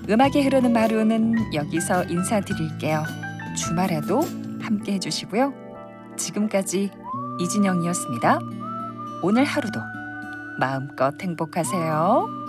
음악이 흐르는 마루는 여기서 인사드릴게요. 주말에도 함께 해주시고요. 지금까지 이진영이었습니다. 오늘 하루도 마음껏 행복하세요.